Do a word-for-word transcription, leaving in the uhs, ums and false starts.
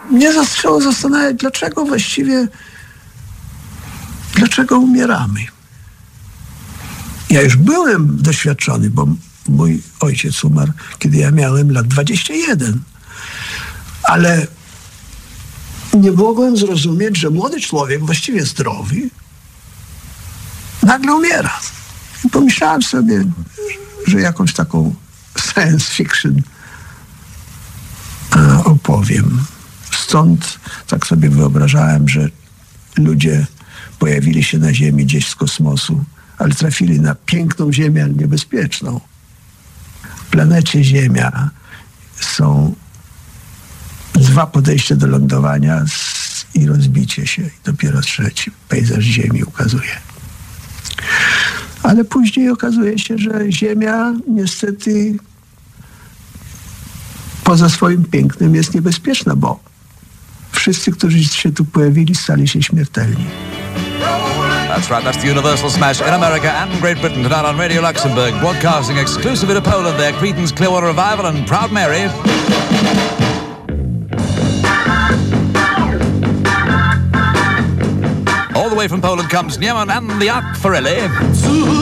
mnie zaczęło zastanawiać, dlaczego właściwie, dlaczego umieramy. Ja już byłem doświadczony, bo mój ojciec umarł, kiedy ja miałem lat dwadzieścia jeden. Ale nie mogłem zrozumieć, że młody człowiek, właściwie zdrowy, nagle umiera. I pomyślałem sobie, że jakąś taką science fiction opowiem. Stąd tak sobie wyobrażałem, że ludzie pojawili się na Ziemi gdzieś z kosmosu, ale trafili na piękną Ziemię, ale niebezpieczną. W planecie Ziemia są dwa podejścia do lądowania i rozbicie się. I dopiero trzeci pejzaż Ziemi ukazuje. Ale później okazuje się, że Ziemia niestety poza swoim pięknem jest niebezpieczna, bo wszyscy, którzy się tu pojawili, stali się śmiertelni. That's right, that's the Universal Smash in America and Great Britain tonight on Radio Luxembourg, broadcasting exclusively to Poland there, Creedence Clearwater Revival and Proud Mary. All the way from Poland comes Niemann and the Art Forelli.